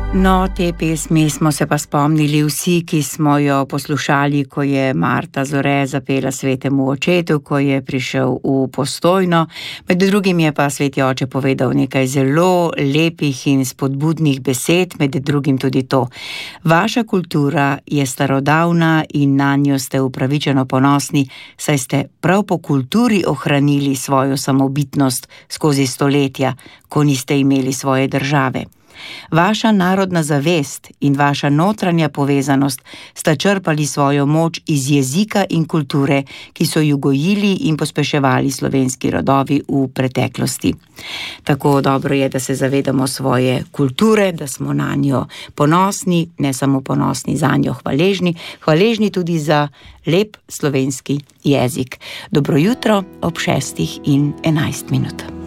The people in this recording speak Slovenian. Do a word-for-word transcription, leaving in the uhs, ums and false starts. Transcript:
No, te pesmi smo se pa spomnili vsi, ki smo jo poslušali, ko je Marta Zore zapela Svetemu očetu, ko je prišel v Postojno. Med drugim je pa Sveti oče povedal nekaj zelo lepih in spodbudnih besed, med drugim tudi to. Vaša kultura je starodavna in na njo ste upravičeno ponosni, saj ste prav po kulturi ohranili svojo samobitnost skozi stoletja, ko niste imeli svoje države. Vaša narodna zavest in vaša notranja povezanost sta črpali svojo moč iz jezika in kulture, ki so ju gojili in pospeševali slovenski rodovi v preteklosti. Tako dobro je, da se zavedamo svoje kulture, da smo na njo ponosni, ne samo ponosni za njo, hvaležni, hvaležni tudi za lep slovenski jezik. Dobro jutro ob šestih in enajst minut.